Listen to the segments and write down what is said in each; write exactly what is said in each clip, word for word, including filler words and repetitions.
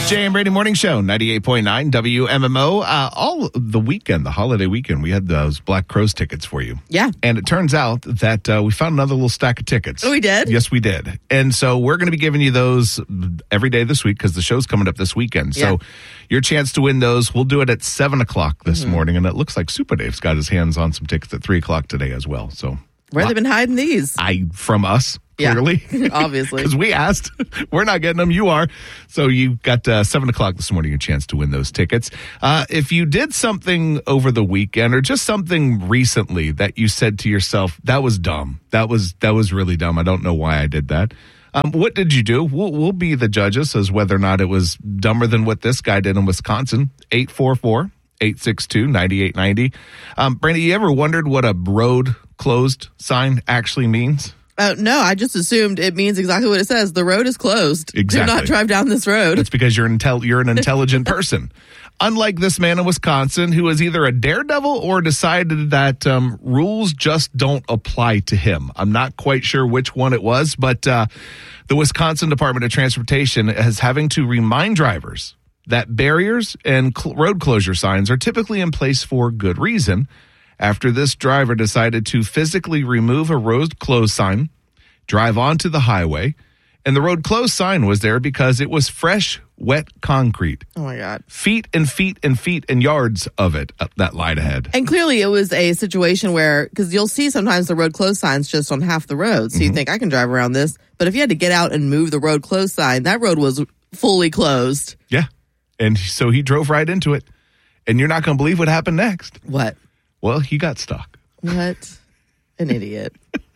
Jay and Brady Morning Show, ninety-eight point nine W M M O. Uh, all the weekend, the holiday weekend, we had those Black Crowes tickets for you. Yeah. And it turns out that uh, we found another little stack of tickets. Oh, we did? Yes, we did. And so we're going to be giving you those every day this week because the show's coming up this weekend. So yeah. your chance to win those, we'll do it at seven o'clock this mm-hmm. morning. And it looks like Super Dave's got his hands on some tickets at three o'clock today as well. So where have they been hiding these? I From us. Clearly. Yeah, obviously. Because we asked. We're not getting them. You are. So you got uh, seven o'clock this morning, a chance to win those tickets. Uh, if you did something over the weekend or just something recently that you said to yourself, that was dumb. That was that was really dumb. I don't know why I did that. Um, what did you do? We'll, we'll be the judges as whether or not it was dumber than what this guy did in Wisconsin. eight four four, eight six two, nine eight nine zero. Um, Brandy, you ever wondered what a road closed sign actually means? Uh, no, I just assumed it means exactly what it says. The road is closed. Exactly. Do not drive down this road. That's because you're, intel- you're an intelligent person. Unlike this man in Wisconsin who is either a daredevil or decided that um, rules just don't apply to him. I'm not quite sure which one it was, but uh, the Wisconsin Department of Transportation is having to remind drivers that barriers and cl- road closure signs are typically in place for good reason. After this driver decided to physically remove a road closed sign, drive onto the highway, and the road closed sign was there because it was fresh, wet concrete. Oh, my God. Feet and feet and feet and yards of it uh, that lied ahead. And clearly it was a situation where, because you'll see sometimes the road closed signs just on half the road. So mm-hmm. you think, I can drive around this. But if you had to get out and move the road closed sign, that road was fully closed. Yeah. And so he drove right into it. And you're not going to believe what happened next. What? Well, he got stuck. What? An idiot.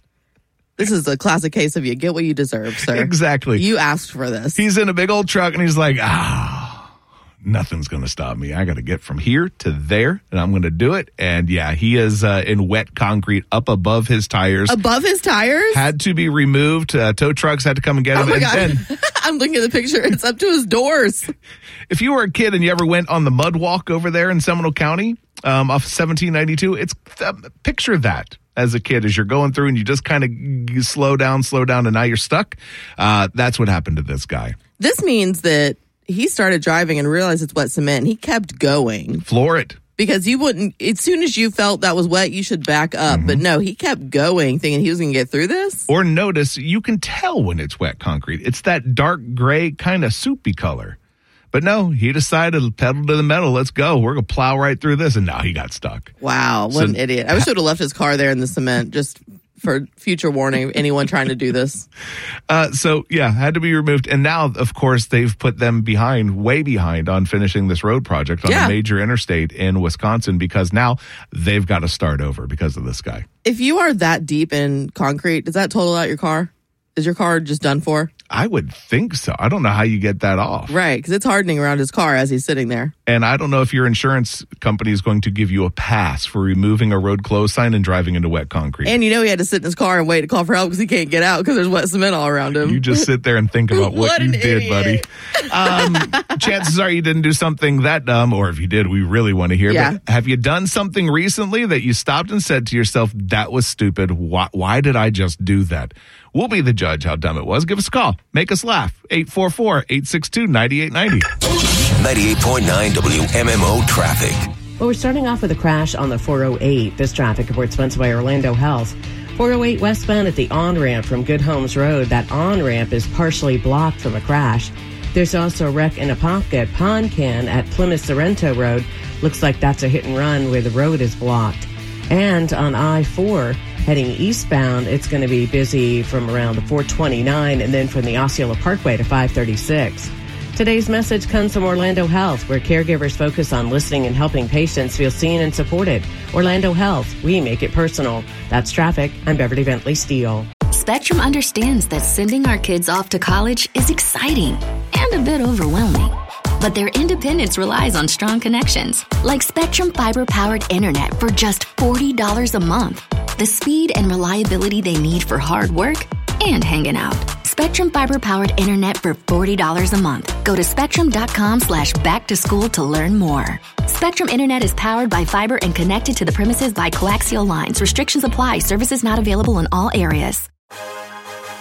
This is a classic case of you get what you deserve, sir. Exactly. You asked for this. He's in a big old truck and he's like, ah, nothing's going to stop me. I got to get from here to there and I'm going to do it. And yeah, he is uh, in wet concrete up above his tires. Above his tires? Had to be removed. Uh, tow trucks had to come and get him. Oh my and God. then, I'm looking at the picture. It's up to his doors. If you were a kid and you ever went on the mud walk over there in Seminole County, Um, off seventeen ninety-two, it's uh, picture that as a kid as you're going through and you just kind of slow down, slow down, and now you're stuck. Uh, that's what happened to this guy. This means that he started driving and realized it's wet cement. He kept going. Floor it. Because you wouldn't, as soon as you felt that was wet, you should back up. Mm-hmm. But no, he kept going thinking he was going to get through this. Or notice, you can tell when it's wet concrete. It's that dark gray kind of soupy color. But no, he decided pedal to the metal. Let's go. We're going to plow right through this. And now he got stuck. Wow. What so, an idiot. I wish I would have left his car there in the cement just for future warning of anyone trying to do this. Uh, so, yeah, had to be removed. And now, of course, they've put them behind, way behind on finishing this road project on yeah. a major interstate in Wisconsin because now they've got to start over because of this guy. If you are that deep in concrete, does that total out your car? Is your car just done for? I would think so. I don't know how you get that off. Right, because it's hardening around his car as he's sitting there. And I don't know if your insurance company is going to give you a pass for removing a road closed sign and driving into wet concrete. And you know he had to sit in his car and wait to call for help because he can't get out because there's wet cement all around him. You just sit there and think about what, what you did, idiot. buddy. Um, chances are you didn't do something that dumb, or if you did, we really want to hear. Yeah. But have you done something recently that you stopped and said to yourself, that was stupid. Why, why did I just do that? We'll be the judge how dumb it was. Give us a call. Make us laugh. eight four four, eight six two, nine eight nine zero. ninety-eight point nine W M M O traffic. Well, we're starting off with a crash on the four oh eight. This traffic report sponsored by Orlando Health. four oh eight westbound at the on-ramp from Good Homes Road. That on-ramp is partially blocked from a crash. There's also a wreck in Apopka at Pond Can at Plymouth Sorrento Road. Looks like that's a hit and run where the road is blocked. And on I four, heading eastbound, it's going to be busy from around the four twenty-nine and then from the Osceola Parkway to five thirty-six. Today's message comes from Orlando Health, where caregivers focus on listening and helping patients feel seen and supported. Orlando Health, we make it personal. That's traffic. I'm Beverly Bentley Steele. Spectrum understands that sending our kids off to college is exciting and a bit overwhelming. But their independence relies on strong connections, like Spectrum fiber-powered internet for just forty dollars a month. The speed and reliability they need for hard work and hanging out. Spectrum fiber-powered internet for forty dollars a month. Go to spectrum.com slash back to school to learn more. Spectrum Internet is powered by fiber and connected to the premises by coaxial lines. Restrictions apply. Services not available in all areas.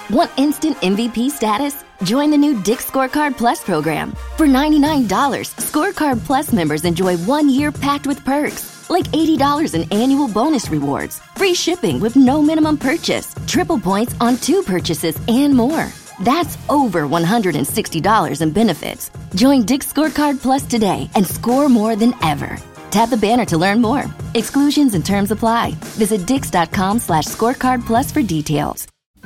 Want instant M V P status? Join the new Dick's Scorecard Plus program. For ninety-nine dollars, Scorecard Plus members enjoy one year packed with perks, like eighty dollars in annual bonus rewards, free shipping with no minimum purchase, triple points on two purchases, and more. That's over one hundred sixty dollars in benefits. Join Dick's Scorecard Plus today and score more than ever. Tap the banner to learn more. Exclusions and terms apply. Visit dix.com slash scorecard plus for details.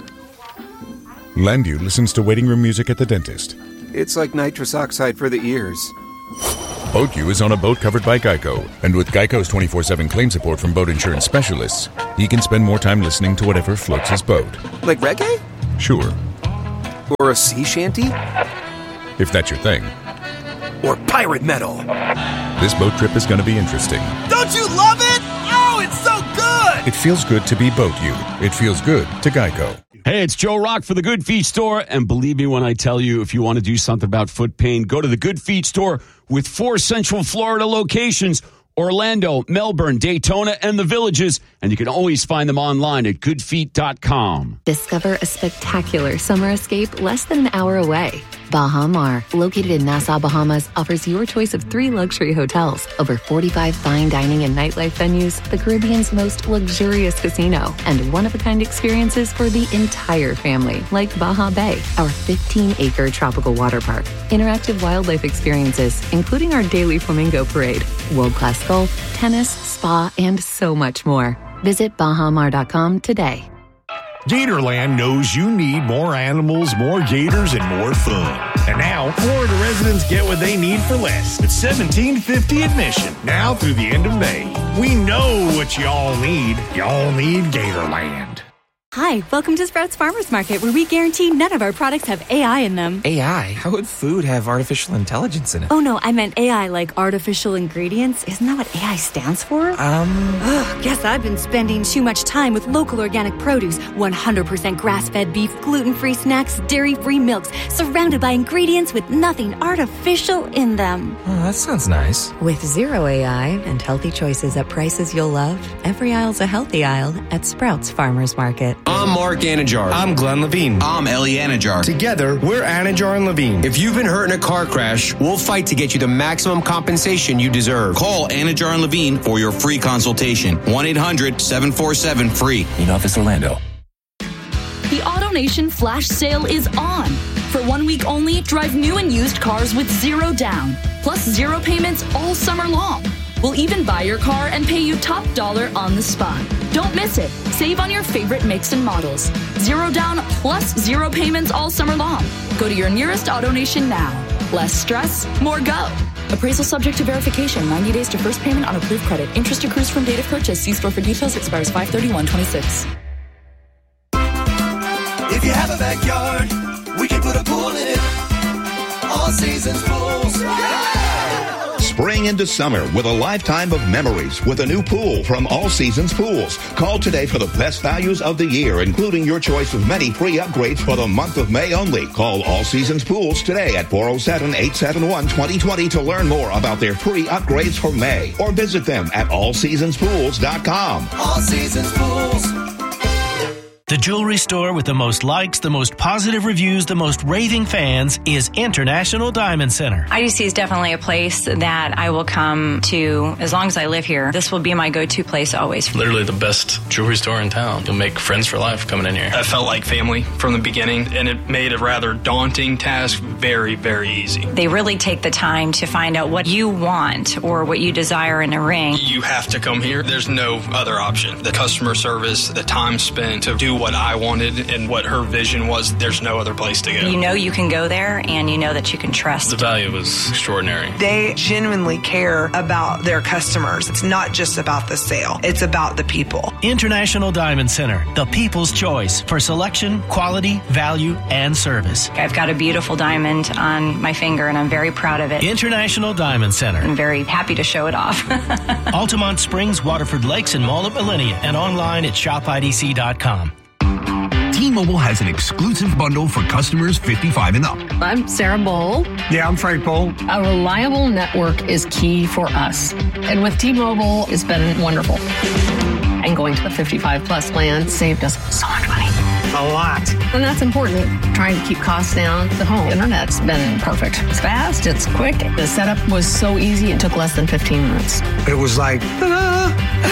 Landu listens to waiting room music at the dentist. It's like nitrous oxide for the ears. BoatU is on a boat covered by Geico, and with Geico's twenty-four seven claim support from boat insurance specialists, he can spend more time listening to whatever floats his boat. Like reggae? Sure. Or a sea shanty? If that's your thing. Or pirate metal? This boat trip is going to be interesting. Don't you love it? Oh, it's so good! It feels good to be BoatU. It feels good to Geico. Hey, it's Joe Rock for the Good Feet Store. And believe me when I tell you, if you want to do something about foot pain, go to the Good Feet Store with four Central Florida locations: Orlando, Melbourne, Daytona, and the Villages. And you can always find them online at good feet dot com. Discover a spectacular summer escape less than an hour away. Baha Mar, located in Nassau, Bahamas, offers your choice of three luxury hotels, over forty-five fine dining and nightlife venues, the Caribbean's most luxurious casino, and one-of-a-kind experiences for the entire family, like Baja Bay, our fifteen-acre tropical water park, interactive wildlife experiences, including our daily flamingo parade, world-class golf, tennis, spa, and so much more. Visit baha mar dot com today. Gatorland knows you need more animals, more gators, and more fun. And now, Florida residents get what they need for less. It's seventeen fifty admission, now through the end of May. We know what y'all need. Y'all need Gatorland. Hi, welcome to Sprouts Farmers Market, where we guarantee none of our products have A I in them. A I? How would food have artificial intelligence in it? Oh, no, I meant A I like artificial ingredients. Isn't that what A I stands for? Um... Ugh, guess I've been spending too much time with local organic produce, one hundred percent grass-fed beef, gluten-free snacks, dairy-free milks, surrounded by ingredients with nothing artificial in them. Oh, that sounds nice. With zero A I and healthy choices at prices you'll love, every aisle's a healthy aisle at Sprouts Farmers Market. I'm Mark Anajar. I'm Glenn Levine. I'm Ellie Anajar. Together, we're Anajar and Levine. If you've been hurt in a car crash, we'll fight to get you the maximum compensation you deserve. Call Anajar and Levine for your free consultation. one eight hundred seven four seven free. In office, Orlando. The AutoNation flash sale is on. For one week only, drive new and used cars with zero down, plus zero payments all summer long. We'll even buy your car and pay you top dollar on the spot. Don't miss it. Save on your favorite makes and models. Zero down plus zero payments all summer long. Go to your nearest AutoNation now. Less stress, more go. Appraisal subject to verification. ninety days to first payment on approved credit. Interest accrues from date of purchase. See store for details. Expires five thirty-one twenty-six. If you have a backyard, we can put a pool in it. All seasons pools. Yeah! Spring into summer with a lifetime of memories with a new pool from All Seasons Pools. Call today for the best values of the year, including your choice of many free upgrades for the month of May only. Call All Seasons Pools today at four oh seven, eight seven one, two oh two oh to learn more about their free upgrades for May, or visit them at all seasons pools dot com. All Seasons Pools. The jewelry store with the most likes, the most positive reviews, the most raving fans is International Diamond Center. I D C is definitely a place that I will come to as long as I live here. This will be my go-to place always. Literally the best jewelry store in town. You'll make friends for life coming in here. I felt like family from the beginning, and it made a rather daunting task very, very easy. They really take the time to find out what you want or what you desire in a ring. You have to come here. There's no other option. The customer service, the time spent to do what I wanted and what her vision was, there's no other place to go. You know you can go there, and you know that you can trust. The value was extraordinary. They genuinely care about their customers. It's not just about the sale. It's about the people. International Diamond Center, the people's choice for selection, quality, value, and service. I've got a beautiful diamond on my finger, and I'm very proud of it. International Diamond Center. I'm very happy to show it off. Altamont Springs, Waterford Lakes, and Mall at Millennia, and online at shop I D C dot com. T-Mobile has an exclusive bundle for customers fifty-five and up. I'm Sarah Bowl. Yeah, I'm Frank Bowl. A reliable network is key for us. And with T-Mobile, it's been wonderful. And going to the fifty-five plus plan saved us so much money. a lot. And that's important. Trying to keep costs down. The home internet's been perfect. It's fast, it's quick. The setup was so easy, it took less than fifteen minutes. It was like, ta-da!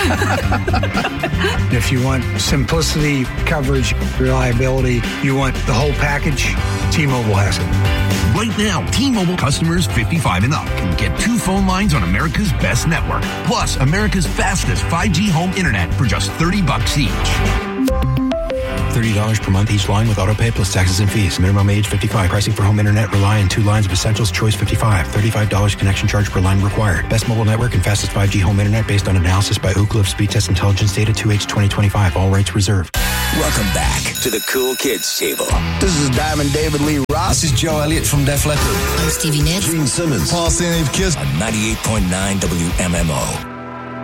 If you want simplicity, coverage, reliability, you want the whole package, T-Mobile has it. Right now, T-Mobile customers fifty-five and up can get two phone lines on America's best network, plus America's fastest five G home internet for just thirty bucks each. thirty dollars per month each line with autopay plus taxes and fees. Minimum age fifty-five. Pricing for home internet rely on two lines of essentials. Choice fifty-five. thirty-five dollars connection charge per line required. Best mobile network and fastest five G home internet based on analysis by Ookla of Speed Test Intelligence Data two H twenty twenty-five. All rights reserved. Welcome back to the Cool Kids Table. This is Diamond David Lee Ross. This is Joe Elliott from Def Leppard. I'm Stevie Nicks. Gene Simmons. Paul Stanley of Kiss. On ninety-eight point nine W M M O.